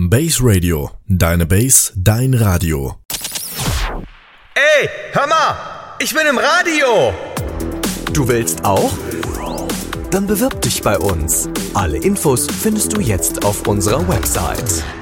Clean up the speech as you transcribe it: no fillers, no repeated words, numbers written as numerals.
Base Radio, deine Base, dein Radio. Ey, hör mal, ich bin im Radio. Du willst auch? Dann bewirb dich bei uns. Alle Infos findest du jetzt auf unserer Website.